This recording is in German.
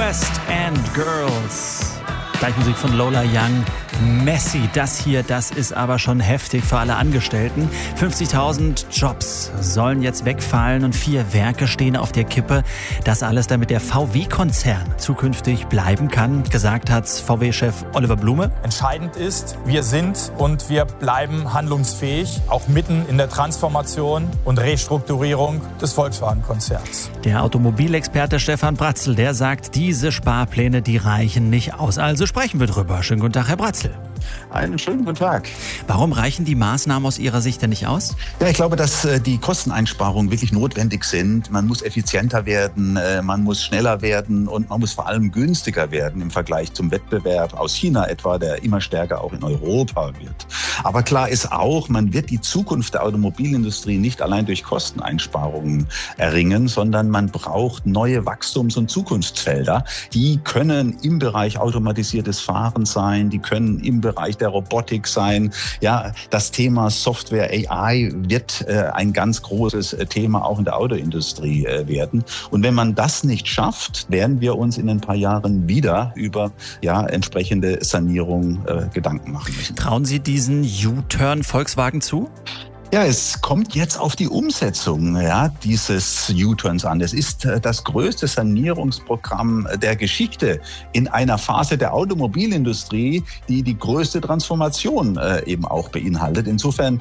West and Girls. Gleich Musik von Lola Young. Messi, das ist aber schon heftig für alle Angestellten. 50.000 Jobs sollen jetzt wegfallen und 4 Werke stehen auf der Kippe. Das alles, damit der VW-Konzern zukünftig bleiben kann, gesagt hat VW-Chef Oliver Blume. Entscheidend ist, wir sind und wir bleiben handlungsfähig, auch mitten in der Transformation und Restrukturierung des Volkswagen-Konzerns. Der Automobilexperte Stefan Bratzel, der sagt, diese Sparpläne, die reichen nicht aus. Also sprechen wir drüber. Schönen guten Tag, Herr Bratzel. Einen schönen guten Tag. Warum reichen die Maßnahmen aus Ihrer Sicht denn nicht aus? Ja, ich glaube, dass die Kosteneinsparungen wirklich notwendig sind. Man muss effizienter werden, man muss schneller werden und man muss vor allem günstiger werden im Vergleich zum Wettbewerb aus China etwa, der immer stärker auch in Europa wird. Aber klar ist auch, man wird die Zukunft der Automobilindustrie nicht allein durch Kosteneinsparungen erringen, sondern man braucht neue Wachstums- und Zukunftsfelder. Die können im Bereich automatisiertes Fahren sein, die können im Bereich der Robotik sein. Ja, das Thema Software AI wird ein ganz großes Thema auch in der Autoindustrie werden. Und wenn man das nicht schafft, werden wir uns in ein paar Jahren wieder über entsprechende Sanierung Gedanken machen müssen. Trauen Sie diesen U-Turn Volkswagen zu? Ja, es kommt jetzt auf die Umsetzung dieses U-Turns an. Es ist das größte Sanierungsprogramm der Geschichte in einer Phase der Automobilindustrie, die die größte Transformation eben auch beinhaltet. Insofern